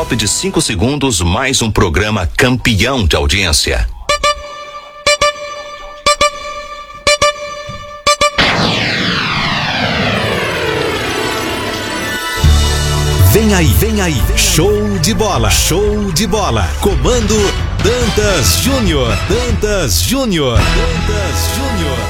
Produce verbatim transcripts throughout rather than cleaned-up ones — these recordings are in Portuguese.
top de cinco segundos, mais um programa campeão de audiência. Vem aí, vem aí, show de bola, show de bola. Comando Dantas Júnior, Dantas Júnior, Dantas Júnior,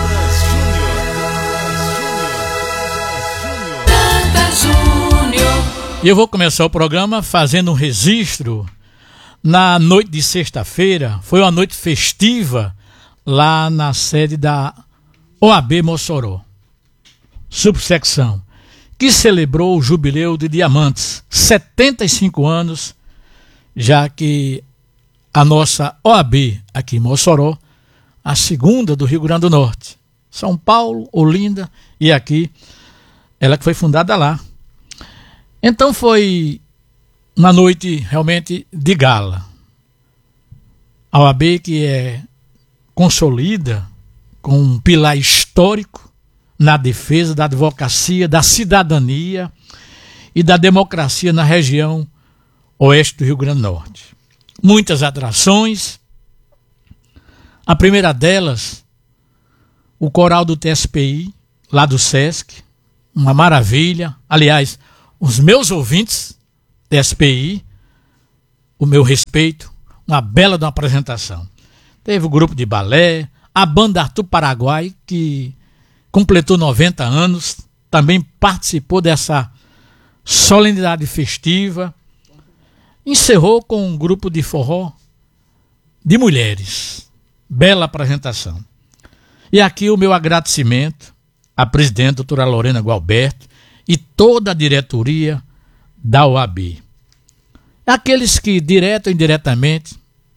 Dantas Júnior. E eu vou começar o programa fazendo um registro. Na noite de sexta-feira, foi uma noite festiva lá na sede da O A B Mossoró, subsecção, que celebrou o jubileu de Diamantes, setenta e cinco anos, já que a nossa O A B aqui em Mossoró, a segunda do Rio Grande do Norte, São Paulo, Olinda e aqui, ela que foi fundada lá. Então foi uma noite realmente de gala. A O A B que é consolida com um pilar histórico na defesa da advocacia, da cidadania e da democracia na região oeste do Rio Grande do Norte. Muitas atrações. A primeira delas, o coral do T S P I, lá do Sesc, uma maravilha. Aliás, os meus ouvintes, T S P I, o meu respeito, uma bela de uma apresentação. Teve o grupo de balé, a banda Arthur Paraguai, que completou noventa anos, também participou dessa solenidade festiva. Encerrou com um grupo de forró de mulheres. Bela apresentação. E aqui o meu agradecimento à presidente, doutora Lorena Gualberto, e toda a diretoria da O A B. Aqueles que, direto ou indiretamente,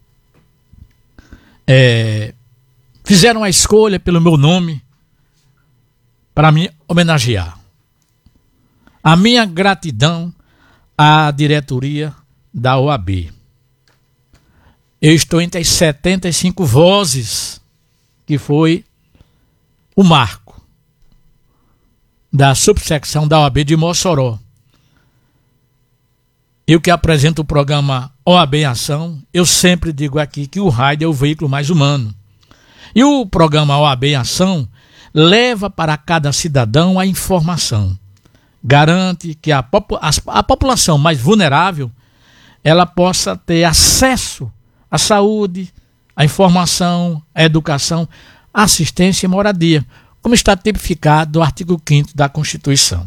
é, fizeram a escolha pelo meu nome para me homenagear. A minha gratidão à diretoria da O A B. Eu estou entre as setenta e cinco vozes, que foi o marco da subsecção da O A B de Mossoró. Eu que apresento o programa O A B em Ação, eu sempre digo aqui que o rádio é o veículo mais humano. E o programa O A B em Ação leva para cada cidadão a informação. Garante que a, popu- a população mais vulnerável ela possa ter acesso à saúde, à informação, à educação, assistência e moradia, como está tipificado no artigo quinto da Constituição.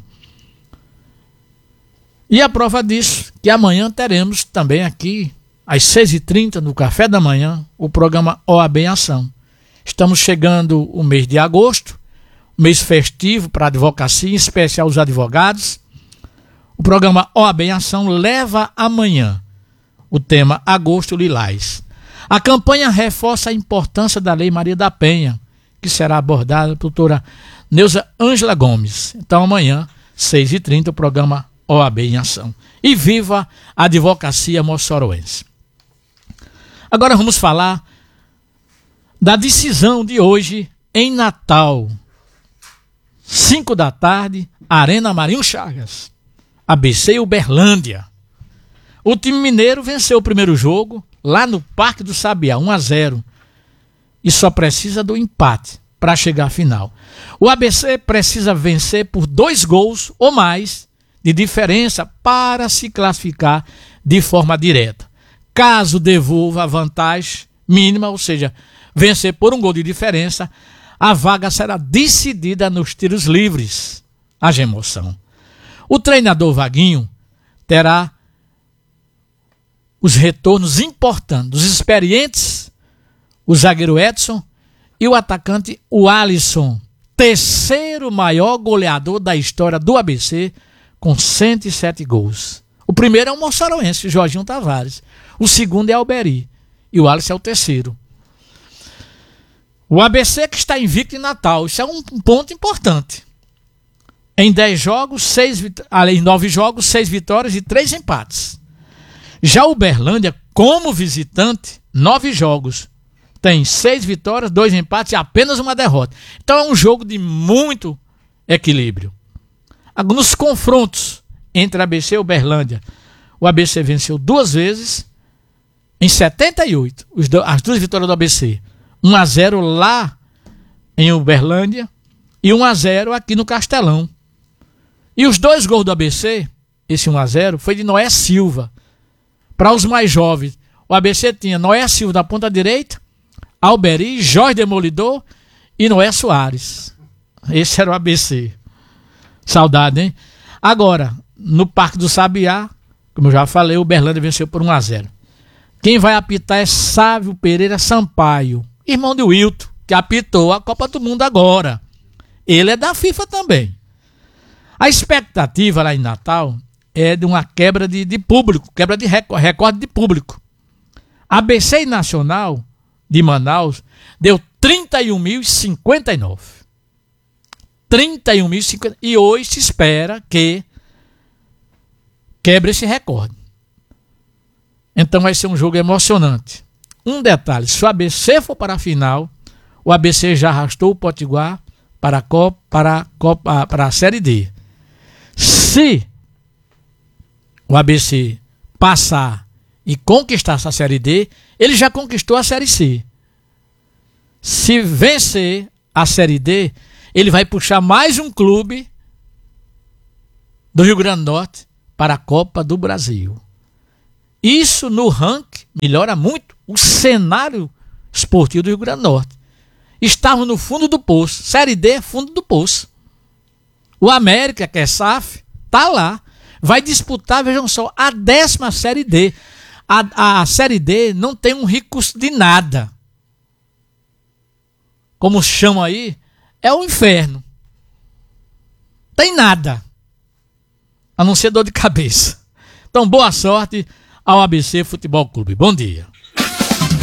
E a prova disso, que amanhã teremos também aqui, às seis e trinta, no Café da Manhã, o programa O A B em Ação. Estamos chegando o mês de agosto, mês festivo para a advocacia, em especial os advogados. O programa O A B em Ação leva amanhã o tema Agosto Lilás. A campanha reforça a importância da Lei Maria da Penha, que será abordada pela doutora Neuza Ângela Gomes. Então amanhã, seis e trinta, o programa O A B em Ação. E viva a advocacia moçoroense. Agora vamos falar da decisão de hoje em Natal. cinco da tarde, Arena Marinho Chagas. A B C e Uberlândia. O time mineiro venceu o primeiro jogo lá no Parque do Sabiá, um a zero. E só precisa do empate para chegar à final. O A B C precisa vencer por dois gols ou mais de diferença para se classificar de forma direta. Caso devolva a vantagem mínima, ou seja, vencer por um gol de diferença, a vaga será decidida nos tiros livres. Haja emoção. O treinador Vaguinho terá os retornos importantes dos experientes, o zagueiro Edson e o atacante o Alisson, terceiro maior goleador da história do A B C, com cento e sete gols. O primeiro é o moçoroense, Jorginho Tavares. O segundo é Alberi. E o Alisson é o terceiro. O A B C que está invicto em Natal. Isso é um ponto importante. Em dez jogos, seis vit... em nove jogos, seis vitórias e três empates. Já o Uberlândia, como visitante, nove jogos. Tem seis vitórias, dois empates e apenas uma derrota. Então é um jogo de muito equilíbrio. Nos confrontos entre A B C e Uberlândia, O A B C venceu duas vezes em setenta e oito. Os do, as duas vitórias do A B C. um a zero lá em Uberlândia e um a zero aqui no Castelão. E os dois gols do A B C, esse um a zero, foi de Noé Silva. Para os mais jovens, o A B C tinha Noé Silva na ponta direita, Alberi, Jorge Demolidor e Noé Soares. Esse era o A B C. Saudade, hein? Agora, no Parque do Sabiá, como eu já falei, o Uberlândia venceu por um a zero. Quem vai apitar é Sávio Pereira Sampaio, irmão de Wilton, que apitou a Copa do Mundo agora. Ele é da FIFA também. A expectativa lá em Natal é de uma quebra de, de público, quebra de recorde, recorde de público. A B C e Nacional de Manaus deu trinta e um mil e cinquenta e nove. trinta e um mil e cinquenta e nove. E hoje se espera que quebre esse recorde. Então vai ser um jogo emocionante. Um detalhe, se o A B C for para a final, o A B C já arrastou o Potiguar para a, Copa, para a, Copa, para a Série D. Se o A B C passar e conquistar essa Série D, ele já conquistou a Série C. Se vencer a Série D, ele vai puxar mais um clube do Rio Grande do Norte para a Copa do Brasil. Isso no ranking melhora muito o cenário esportivo do Rio Grande do Norte. Estamos no fundo do poço. Série D é fundo do poço. O América, que é S A F, está lá. Vai disputar, vejam só, a décima Série D. A, a Série D não tem um recurso de nada. Como chamam aí, é o inferno. Tem nada. A não ser dor de cabeça. Então, boa sorte ao A B C Futebol Clube. Bom dia.